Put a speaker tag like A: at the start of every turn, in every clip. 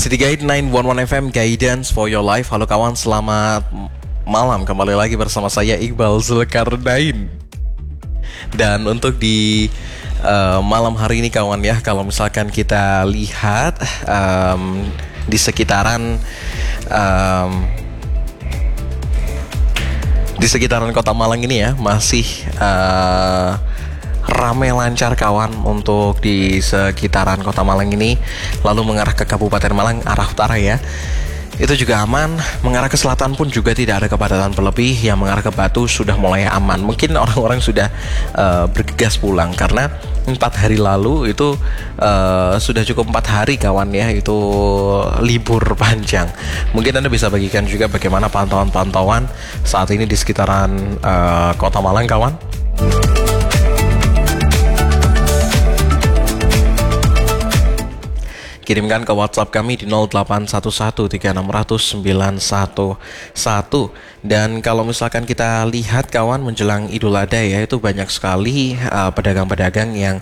A: City Guide 911 FM Guidance for your life. Halo kawan, selamat malam. Kembali lagi bersama saya Iqbal Zulkarnain. Dan untuk di malam hari ini kawan ya, kalau misalkan kita lihat di sekitaran Kota Malang ini ya, masih ramai lancar kawan untuk di sekitaran Kota Malang ini. Lalu mengarah ke Kabupaten Malang arah utara ya, itu juga aman. Mengarah ke selatan pun juga tidak ada kepadatan berlebih. Yang mengarah ke Batu sudah mulai aman. Mungkin orang-orang sudah bergegas pulang karena 4 hari lalu itu sudah cukup 4 hari kawan ya, itu libur panjang. Mungkin Anda bisa bagikan juga bagaimana pantauan-pantauan saat ini di sekitaran Kota Malang kawan. Kirimkan ke WhatsApp kami di 081136000911. Dan kalau misalkan kita lihat kawan, menjelang Idul Adha ya, itu banyak sekali pedagang-pedagang yang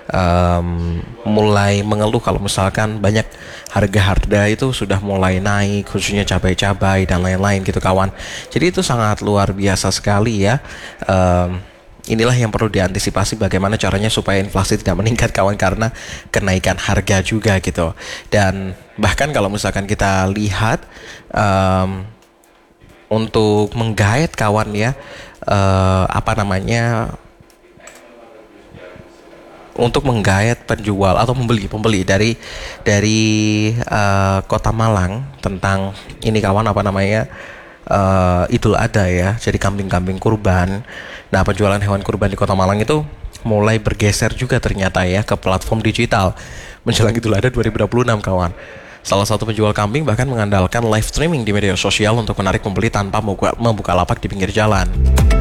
A: mulai mengeluh kalau misalkan banyak harga-harga itu sudah mulai naik, khususnya cabai-cabai dan lain-lain gitu kawan. Jadi itu sangat luar biasa sekali ya. Inilah yang perlu diantisipasi, bagaimana caranya supaya inflasi tidak meningkat kawan, karena kenaikan harga juga gitu. Dan bahkan kalau misalkan kita lihat untuk menggait kawan ya, untuk menggait penjual atau pembeli dari Kota Malang tentang ini kawan, Idul Adha ya, jadi kambing-kambing kurban. Nah, penjualan hewan kurban di Kota Malang itu mulai bergeser juga ternyata ya ke platform digital menjelang Idul Adha 2026 kawan. Salah satu penjual kambing bahkan mengandalkan live streaming di media sosial untuk menarik pembeli tanpa membuka lapak di pinggir jalan.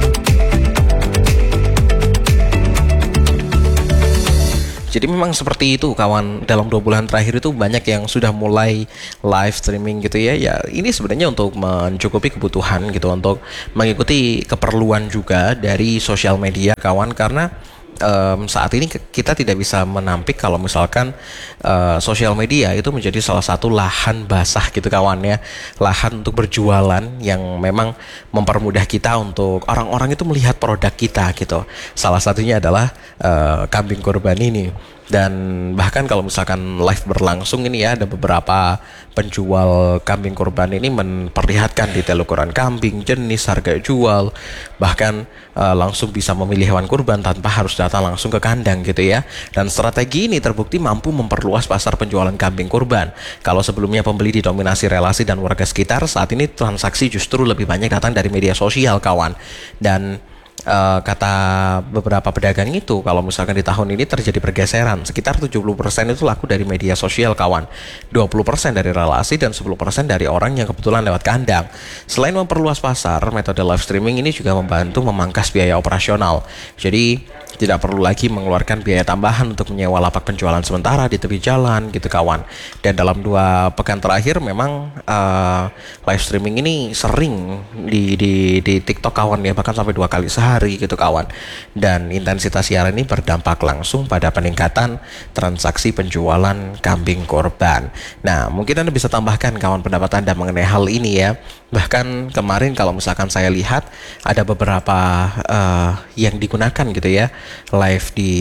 A: Jadi memang seperti itu kawan, dalam 2 bulan terakhir itu banyak yang sudah mulai live streaming gitu ya. Ya ini sebenarnya untuk mencukupi kebutuhan gitu, untuk mengikuti keperluan juga dari sosial media kawan. Karena saat ini kita tidak bisa menampik kalau misalkan sosial media itu menjadi salah satu lahan basah gitu kawan ya, lahan untuk berjualan yang memang mempermudah kita untuk orang-orang itu melihat produk kita gitu. Salah satunya adalah kambing kurban ini. Dan bahkan kalau misalkan live berlangsung ini ya, ada beberapa penjual kambing kurban ini memperlihatkan detail ukuran kambing, jenis, harga jual, bahkan langsung bisa memilih hewan kurban tanpa harus datang langsung ke kandang gitu ya. Dan strategi ini terbukti mampu memperluas pasar penjualan kambing kurban. Kalau sebelumnya pembeli didominasi relasi dan warga sekitar, saat ini transaksi justru lebih banyak datang dari media sosial kawan. Dan kata beberapa pedagang itu, kalau misalkan di tahun ini terjadi pergeseran, sekitar 70% itu laku dari media sosial kawan, 20% dari relasi, dan 10% dari orang yang kebetulan lewat kandang. Selain memperluas pasar, metode live streaming ini juga membantu memangkas biaya operasional. Jadi tidak perlu lagi mengeluarkan biaya tambahan untuk menyewa lapak penjualan sementara di tepi jalan gitu kawan. Dan dalam 2 pekan terakhir memang live streaming ini sering di TikTok kawan ya, bahkan sampai 2 kali sehari gitu kawan. Dan intensitas siaran ini berdampak langsung pada peningkatan transaksi penjualan kambing korban. Nah, mungkin Anda bisa tambahkan kawan pendapat Anda mengenai hal ini ya. Bahkan kemarin kalau misalkan saya lihat ada beberapa yang digunakan gitu ya, live di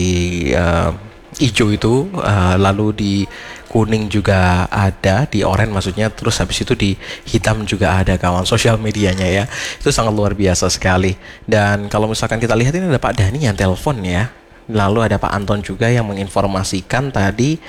A: hijau itu, lalu di kuning juga ada, di oranye maksudnya, terus habis itu di hitam juga ada kawan, sosial medianya ya. Itu sangat luar biasa sekali. Dan kalau misalkan kita lihat ini ada Pak Dani yang telepon ya, lalu ada Pak Anton juga yang menginformasikan tadi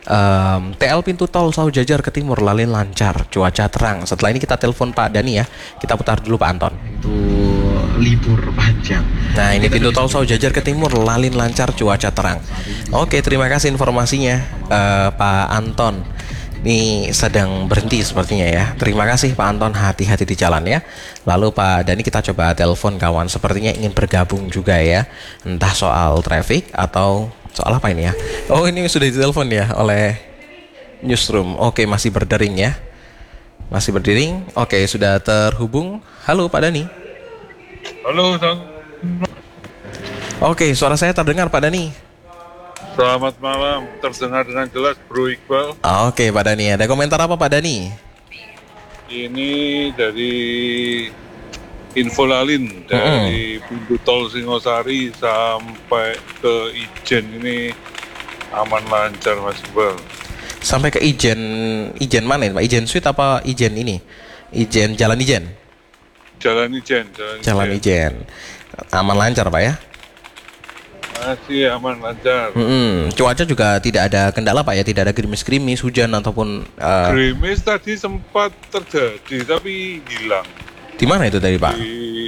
A: TL pintu tol Sau Jajar ke timur lalin lancar, cuaca terang. Setelah ini kita telepon Pak Dani ya, kita putar dulu Pak Anton. Itu libur panjang. Nah, ini pintu tol Sau Jajar ke timur lalin lancar, cuaca terang. Oke, terima kasih informasinya Pak Anton. Ini sedang berhenti sepertinya ya. Terima kasih Pak Anton, hati-hati di jalan ya. Lalu Pak Dani kita coba telepon kawan, sepertinya ingin bergabung juga ya, entah soal traffic atau soal apa ini ya. Oh, ini sudah ditelepon ya oleh Newsroom. Oke, masih berdering ya. Masih berdering. Oke, sudah terhubung. Halo Pak Dani.
B: Halo, Sang.
A: Oke, suara saya terdengar Pak Dani.
B: Selamat malam, terdengar dengan jelas Bro Iqbal.
A: Oke, Pak Dani, ada komentar apa Pak Dani?
B: Ini dari Info Lalin,
A: Mm-mm.
B: dari pintu tol Singosari sampai ke Ijen ini aman lancar Mas Iqbal.
A: Sampai ke Ijen, Ijen mana ini Pak? Ijen Suite apa Ijen ini? Ijen, Jalan Ijen?
B: Jalan Ijen, jalan
A: Jalan
B: Ijen.
A: Ijen. Aman lancar Pak ya?
B: Masih aman lancar.
A: Cuaca juga tidak ada kendala Pak ya? Tidak ada gerimis-gerimis, hujan ataupun
B: Gerimis tadi sempat terjadi tapi hilang
A: di mana itu tadi Pak?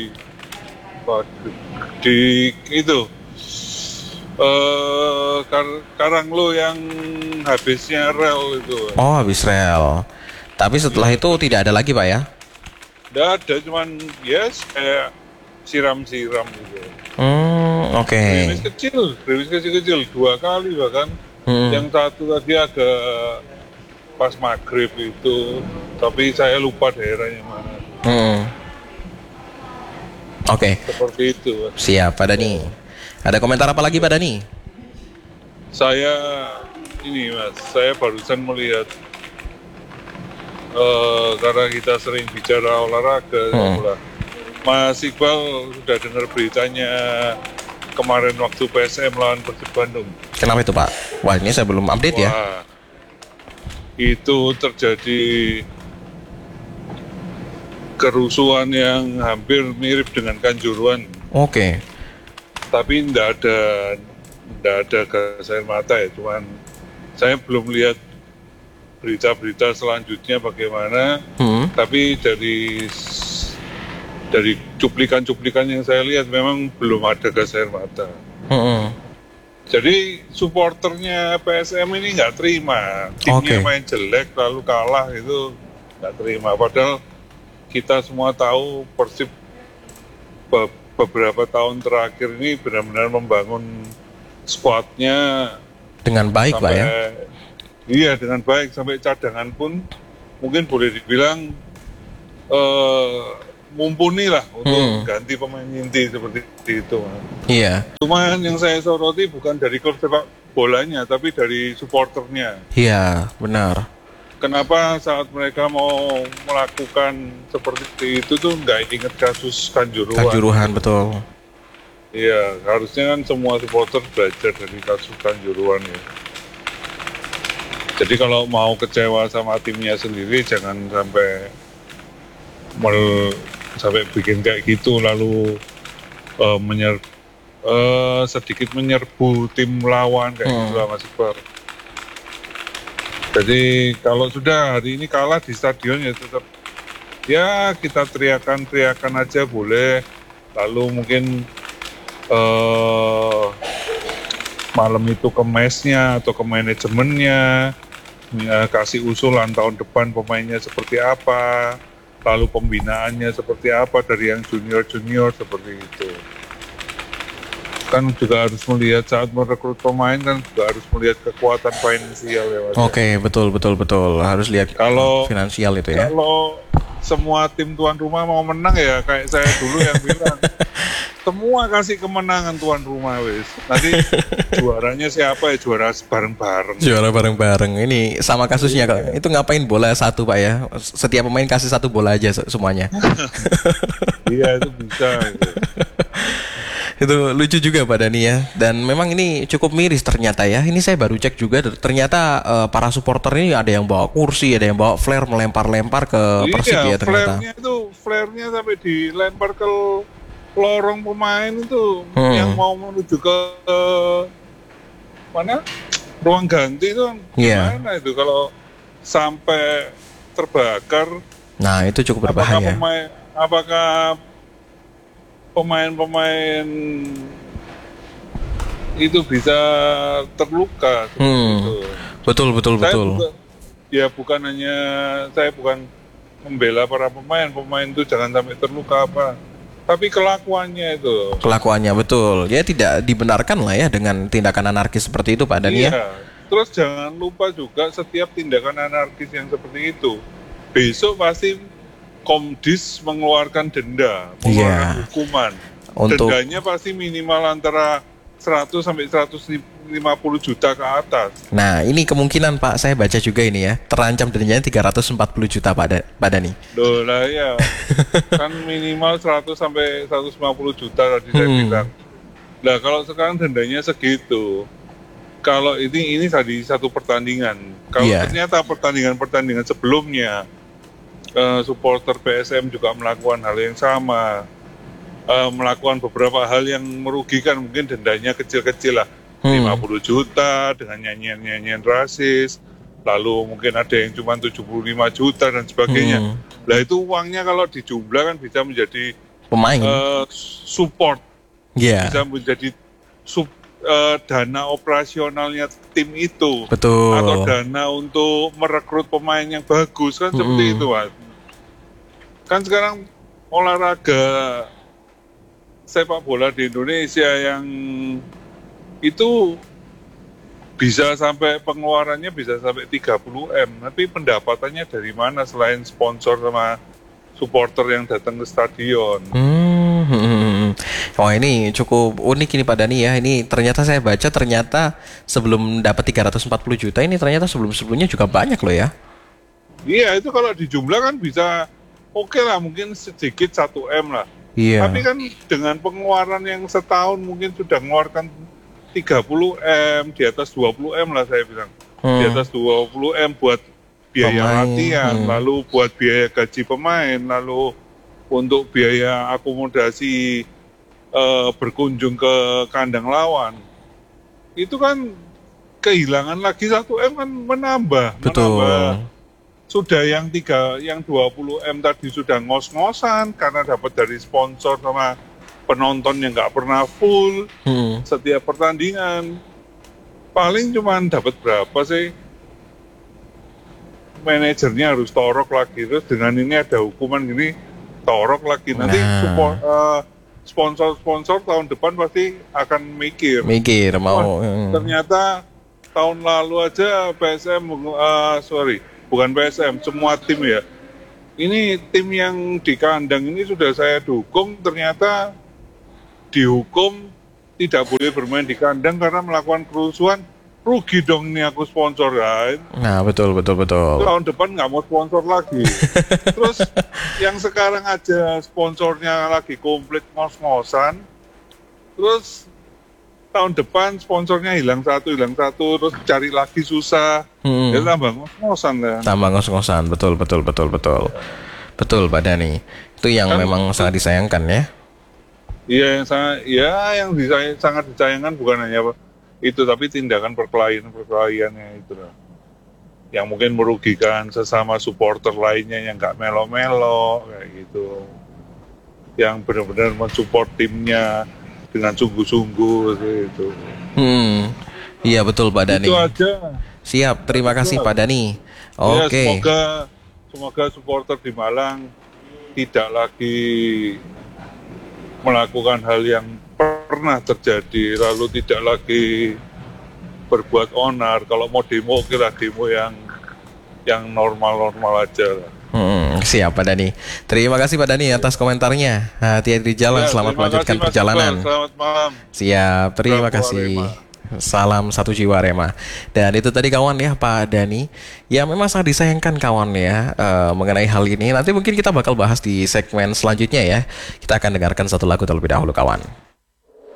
B: di itu Karanglo yang habisnya rel itu.
A: Oh, habis rel. Tapi setelah itu tidak ada lagi Pak ya?
B: Nggak ada, cuman yes kayak siram-siram gitu.
A: Oke.
B: Gerimis kecil 2 kali bahkan. Yang satu tadi agak pas maghrib itu, tapi saya lupa daerahnya mana.
A: Oke,
B: Seperti itu.
A: siap Pak Dani. Ada komentar apa lagi Pak Dani?
B: Saya ini Mas, saya barusan melihat karena kita sering bicara olahraga, Mas Iqbal sudah dengar beritanya kemarin waktu PSM lawan Persib Bandung.
A: Kenapa itu Pak? Wah, ini saya belum update ya.
B: Wah, itu terjadi kerusuhan yang hampir mirip dengan Kanjuruhan,
A: Oke.
B: tapi tidak ada gas air mata ya, cuman saya belum lihat berita-berita selanjutnya bagaimana. Tapi dari cuplikan-cuplikan yang saya lihat memang belum ada gas air mata. Jadi supporternya PSM ini nggak terima, timnya main jelek lalu kalah, itu nggak terima. Padahal kita semua tahu Persib beberapa tahun terakhir ini benar-benar membangun skuadnya
A: dengan baik Pak ya.
B: Iya, dengan baik, sampai cadangan pun mungkin boleh dibilang mumpuni lah untuk ganti pemain inti seperti itu.
A: Iya.
B: Cuma yang saya soroti bukan dari klub sepak bolanya, tapi dari supporternya.
A: Iya, benar.
B: Kenapa saat mereka mau melakukan seperti itu tuh nggak inget kasus Kanjuruhan?
A: Kanjuruhan, betul.
B: Iya, harusnya kan semua supporter belajar dari kasus Kanjuruhan ya. Jadi kalau mau kecewa sama timnya sendiri, jangan sampai bikin kayak gitu lalu sedikit menyerbu tim lawan kayak gitu lah Mas Iqbal. Jadi kalau sudah hari ini kalah di stadion ya tetap ya kita teriakan aja boleh. Lalu mungkin malam itu ke mesnya atau ke manajemennya kasih usulan tahun depan pemainnya seperti apa, lalu pembinaannya seperti apa dari yang junior seperti itu. Kan juga harus melihat saat merekrut pemain, kan juga harus melihat kekuatan finansial ya Mas.
A: Oke, betul. Harus lihat
B: kalau
A: finansial itu ya.
B: Kalau semua tim tuan rumah mau menang ya kayak saya dulu yang bilang semua kasih kemenangan tuan rumah wis. Nanti juaranya siapa ya, juara bareng-bareng.
A: Juara bareng-bareng. Ini sama kasusnya kalau itu ngapain bola satu Pak ya? Setiap pemain kasih satu bola aja semuanya.
B: Iya itu bisa gitu.
A: Itu lucu juga Pak Dani ya. Dan memang ini cukup miris ternyata ya. Ini saya baru cek juga ternyata para supporter ini ada yang bawa kursi, ada yang bawa flare melempar-lempar ke Persib ya ternyata.
B: Flare-nya sampai dilempar ke lorong pemain itu yang mau menuju ke mana? Ruang ganti itu gimana itu kalau sampai terbakar.
A: Nah, itu cukup berbahaya.
B: Apakah pemain-pemain itu bisa terluka?
A: Betul.
B: Bukan hanya saya bukan membela para pemain itu jangan sampai terluka tapi kelakuannya itu.
A: Kelakuannya betul. Ya tidak dibenarkan lah ya dengan tindakan anarkis seperti itu Pak Dani ya.
B: Terus jangan lupa juga setiap tindakan anarkis yang seperti itu besok pasti Komdis mengeluarkan denda, mengeluarkan hukuman. Dendanya pasti minimal antara 100 sampai 150 juta ke atas.
A: Nah, ini kemungkinan Pak, saya baca juga ini ya, terancam dendanya 340 juta Pak Dani.
B: Loh lah ya, kan minimal 100 sampai 150 juta tadi saya bilang. Nah kalau sekarang dendanya segitu, kalau ini tadi satu pertandingan, kalau ternyata pertandingan sebelumnya supporter PSM juga melakukan hal yang sama, melakukan beberapa hal yang merugikan, mungkin dendanya kecil-kecil lah, 50 juta dengan nyanyian-nyanyian rasis, lalu mungkin ada yang cuma 75 juta dan sebagainya. Lah itu uangnya kalau dijumlah kan bisa menjadi
A: pemain
B: support, bisa menjadi dana operasionalnya tim itu.
A: Betul.
B: Atau dana untuk merekrut pemain yang bagus kan, seperti itu Mas. Kan sekarang olahraga sepak bola di Indonesia yang itu bisa sampai pengeluarannya bisa sampai 30 M, tapi pendapatannya dari mana selain sponsor sama supporter yang datang ke stadion?
A: Wah, ini cukup unik ini Pak Dani ya. Ini ternyata saya baca ternyata sebelum dapat 340 juta ini ternyata sebelum-sebelumnya juga banyak loh ya.
B: Iya, itu kalau dijumlah kan bisa oke lah, mungkin sedikit 1 M lah.
A: Iya.
B: Tapi kan dengan pengeluaran yang setahun mungkin sudah mengeluarkan 30 M, di atas 20 M lah saya bilang. Di atas 20 M buat biaya latihan, lalu buat biaya gaji pemain, lalu untuk biaya akomodasi berkunjung ke kandang lawan. Itu kan kehilangan lagi 1 M kan menambah. Sudah yang 20 M tadi sudah ngos-ngosan karena dapat dari sponsor sama penonton yang nggak pernah full setiap pertandingan. Paling cuma dapat berapa sih? Manajernya harus torok lagi, terus dengan ini ada hukuman gini, torok lagi. Nanti sponsor tahun depan pasti akan mikir mau. Ternyata tahun lalu aja PSM, bukan PSM, semua tim ya. Ini tim yang di kandang ini sudah saya dukung, ternyata dihukum tidak boleh bermain di kandang karena melakukan kerusuhan. Rugi dong ini aku sponsor kan.
A: Nah betul.
B: Tahun depan nggak mau sponsor lagi. Terus yang sekarang aja sponsornya lagi komplit ngos-ngosan. Terus tahun depan sponsornya hilang satu, terus cari lagi susah. Ya tambah ngos-ngosan lah.
A: Tambah ngos-ngosan, betul. Betul Pak Dani. Itu yang kan, memang sangat disayangkan ya.
B: Iya yang sangat disayangkan bukan hanya itu, tapi tindakan perkelahiannya itu lah, yang mungkin merugikan sesama supporter lainnya yang nggak melo-melo kayak gitu, yang benar-benar mensupport timnya dengan sungguh-sungguh gitu.
A: Iya betul Pak Dani.
B: Itu aja.
A: Siap, terima kasih Pak Dani. Oke.
B: Semoga supporter di Malang tidak lagi melakukan hal yang pernah terjadi, lalu tidak lagi berbuat onar. Kalau mau demo, kira demo yang normal-normal aja lah.
A: Siap Pak Dani. Terima kasih Pak Dani atas komentarnya. Hati-hati di jalan, selamat melanjutkan perjalanan.
B: Selamat malam.
A: Siap, terima kasih. Salam satu jiwa Arema. Dan itu tadi kawan ya Pak Dani. Ya memang sangat disayangkan kawan ya mengenai hal ini. Nanti mungkin kita bakal bahas di segmen selanjutnya ya. Kita akan dengarkan satu lagu terlebih dahulu kawan.